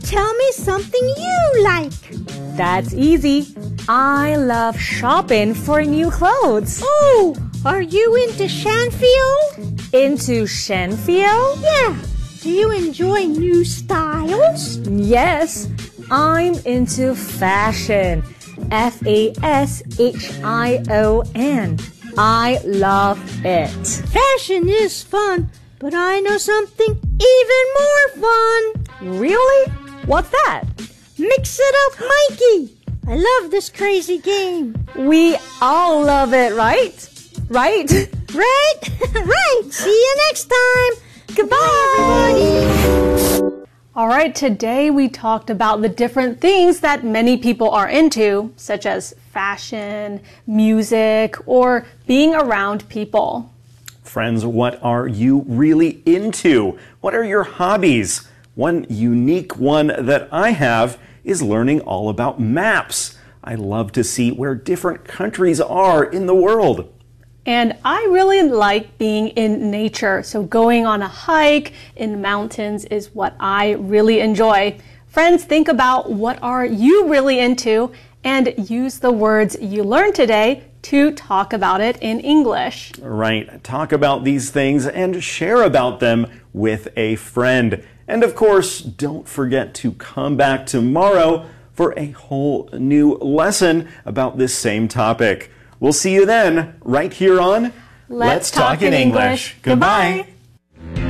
tell me something you like. That's easy. I love shopping for new clothes. Oh, are you into Shanfield? Into Shanfield? Yeah. Do you enjoy new styles? Yes, I'm into fashion. Fashion. I love it. Fashion is fun, but I know something even more fun. Really? What's that? Mix it up, Mikey. I love this crazy game. We all love it, right? Right? Right? Right. See you next time. Goodbye, everybody. All right, today we talked about the different things that many people are into, such as fashion, music, or being around people. Friends, what are you really into? What are your hobbies? One unique one that I have is learning all about maps. I love to see where different countries are in the world. And I really like being in nature, so going on a hike in mountains is what I really enjoy. Friends, think about what are you really into and use the words you learned today to talk about it in English. Right, talk about these things and share about them with a friend. And of course, don't forget to come back tomorrow for a whole new lesson about this same topic. We'll see you then, right here on Let's Talk in English. Goodbye.